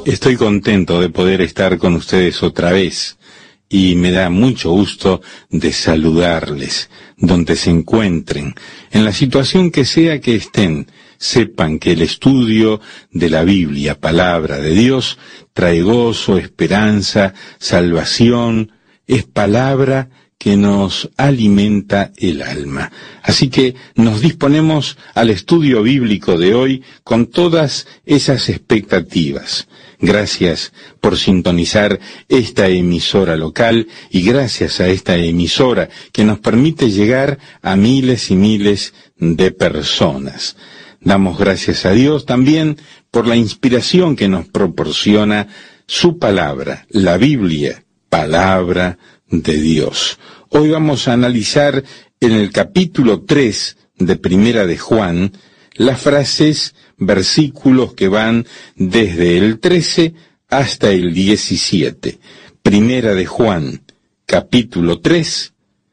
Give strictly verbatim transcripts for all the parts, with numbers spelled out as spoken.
Estoy contento de poder estar con ustedes otra vez y me da mucho gusto de saludarles donde se encuentren, en la situación que sea que estén. Sepan que el estudio de la Biblia, palabra de Dios, trae gozo, esperanza, salvación, es palabra que nos alimenta el alma. Así que nos disponemos al estudio bíblico de hoy con todas esas expectativas. Gracias por sintonizar esta emisora local y gracias a esta emisora que nos permite llegar a miles y miles de personas. Damos gracias a Dios también por la inspiración que nos proporciona su palabra, la Biblia, palabra de Dios. Hoy vamos a analizar en el capítulo tres de Primera de Juan las frases, versículos que van desde el trece hasta el diecisiete. Primera de Juan, capítulo tres,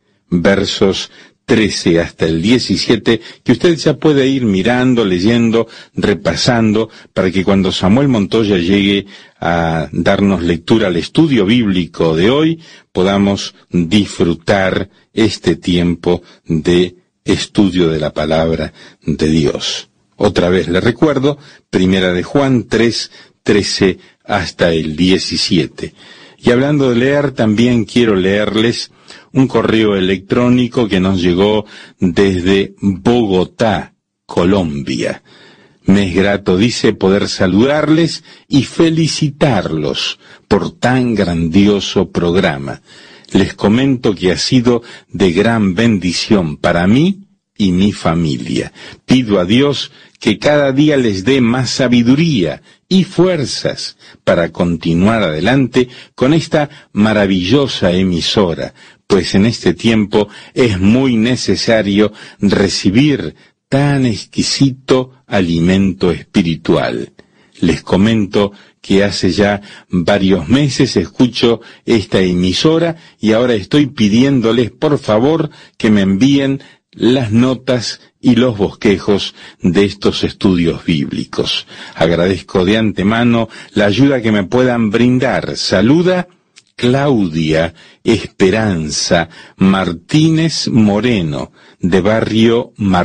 versos trece hasta el diecisiete, que usted ya puede ir mirando, leyendo, repasando, para que cuando Samuel Montoya llegue a darnos lectura al estudio bíblico de hoy, podamos disfrutar este tiempo de estudio de la palabra de Dios. Otra vez le recuerdo, Primera de Juan tres, trece hasta el diecisiete. Y hablando de leer, también quiero leerles un correo electrónico que nos llegó desde Bogotá, Colombia. Me es grato, dice, poder saludarles y felicitarlos por tan grandioso programa. Les comento que ha sido de gran bendición para mí y mi familia. Pido a Dios que cada día les dé más sabiduría y fuerzas para continuar adelante con esta maravillosa emisora, pues en este tiempo es muy necesario recibir tan exquisito alimento espiritual. Les comento que hace ya varios meses escucho esta emisora y ahora estoy pidiéndoles por favor que me envíen las notas y los bosquejos de estos estudios bíblicos. Agradezco de antemano la ayuda que me puedan brindar. Saluda Claudia Esperanza Martínez Moreno, de Barrio Mar